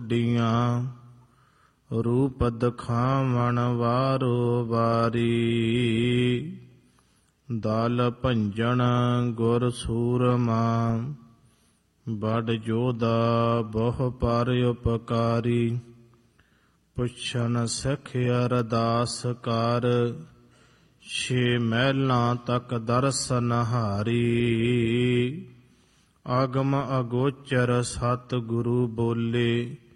ਵੱਡੀਆਂ, ਰੂਪ ਦਿਖਾਵਣ ਵਾਰੋ ਵਾਰੀ। ਦਲ ਭੰਜਨ ਗੁਰ ਸੂਰਮਾ, ਬੜ ਜੋਧਾ ਬਹੁ ਪਰ ਉਪਕਾਰੀ। ਪੁੱਛਨ ਸਿੱਖ ਅਰਦਾਸ ਕਰ, ਛੇ ਮਹਿਲਾਂ ਤੱਕ ਦਰਸ਼ਨ ਹਾਰੀ। ਆਗਮ ਅਗੋਚਰ ਸਤਿਗੁਰੂ ਬੋਲੇ,